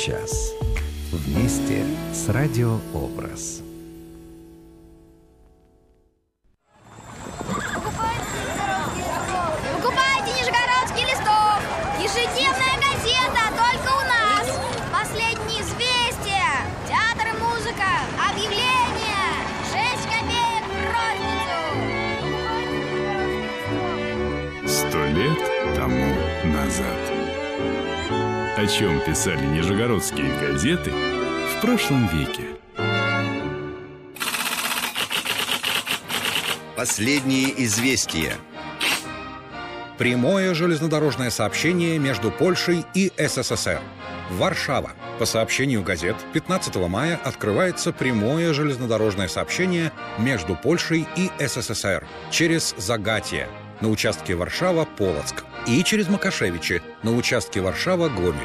час. Вместе с Радиообраз. Покупайте Нижегородский листок. Ежедневная газета только у нас. Последние известия, театр и музыка, объявления. 6 копеек в розницу. 100 лет тому назад. О чем писали нижегородские газеты в прошлом веке. Последние известия. Прямое железнодорожное сообщение между Польшей и СССР. Варшава. По сообщению газет, 15 мая открывается прямое железнодорожное сообщение между Польшей и СССР через Загатье на участке Варшава-Полоцк и через Макашевичи на участке Варшава-Гомель.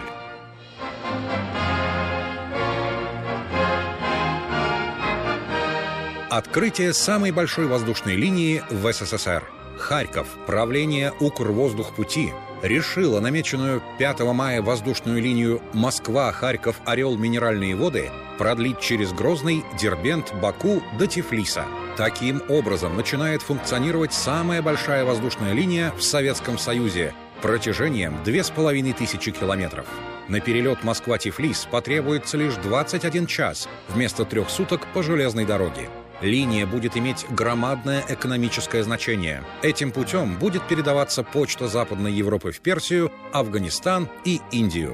Открытие самой большой воздушной линии в СССР. Харьков. Правление Укрвоздухпути решило намеченную 5 мая воздушную линию Москва-Харьков-Орел Минеральные воды продлить через Грозный, Дербент, Баку до Тифлиса. Таким образом начинает функционировать самая большая воздушная линия в Советском Союзе протяжением 2500 километров. На перелет Москва-Тифлис потребуется лишь 21 час вместо 3 суток по железной дороге. Линия будет иметь громадное экономическое значение. Этим путем будет передаваться почта Западной Европы в Персию, Афганистан и Индию.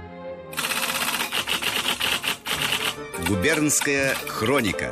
Губернская хроника.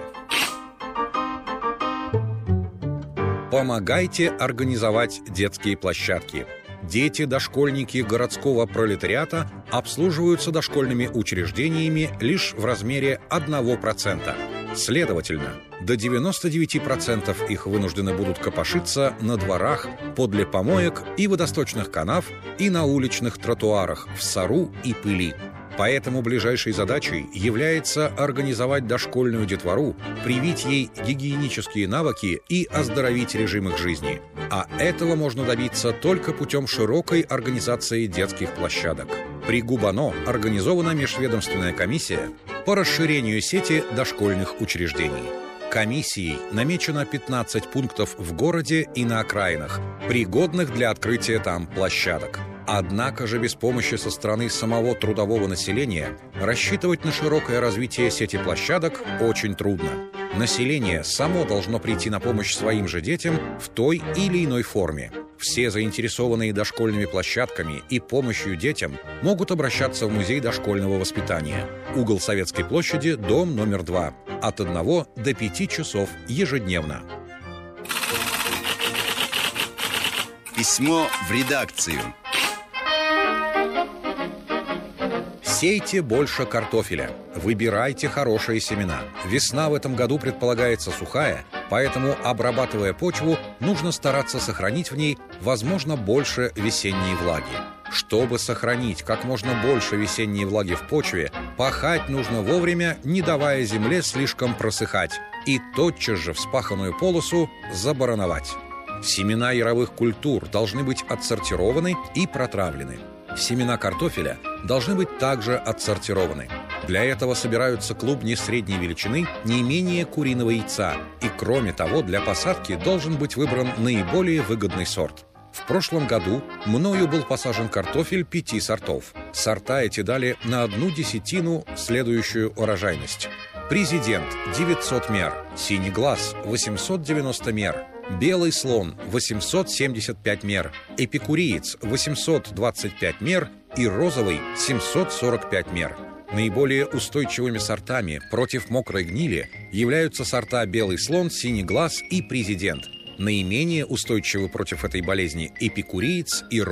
Помогайте организовать детские площадки. Дети-дошкольники городского пролетариата обслуживаются дошкольными учреждениями лишь в размере 1%. Следовательно, до 99% их вынуждены будут копошиться на дворах, подле помоек и водосточных канав и на уличных тротуарах в сору и пыли. Поэтому ближайшей задачей является организовать дошкольную детвору, привить ей гигиенические навыки и оздоровить режим их жизни. А этого можно добиться только путем широкой организации детских площадок. При ГУБАНО организована межведомственная комиссия по расширению сети дошкольных учреждений. Комиссией намечено 15 пунктов в городе и на окраинах, пригодных для открытия там площадок. Однако же без помощи со стороны самого трудового населения рассчитывать на широкое развитие сети площадок очень трудно. Население само должно прийти на помощь своим же детям в той или иной форме. Все заинтересованные дошкольными площадками и помощью детям могут обращаться в Музей дошкольного воспитания. Угол Советской площади, дом номер 2. От 1 до 5 часов ежедневно. Письмо в редакцию. Сейте больше картофеля. Выбирайте хорошие семена. Весна в этом году предполагается сухая, поэтому, обрабатывая почву, нужно стараться сохранить в ней, возможно, больше весенней влаги. Чтобы сохранить как можно больше весенней влаги в почве, пахать нужно вовремя, не давая земле слишком просыхать, и тотчас же вспаханную полосу забароновать. Семена яровых культур должны быть отсортированы и протравлены. Семена картофеля должны быть также отсортированы. Для этого собираются клубни средней величины не менее куриного яйца, и кроме того, для посадки должен быть выбран наиболее выгодный сорт. В прошлом году мною был посажен картофель 5 сортов. Сорта эти дали на 1/10 следующую урожайность. Президент – 900 мер, синий глаз – 890 мер, белый слон – 875 мер, эпикуреец – 825 мер и розовый – 745 мер. Наиболее устойчивыми сортами против мокрой гнили являются сорта белый слон, синий глаз и президент. Наименее устойчивы против этой болезни эпикуреец и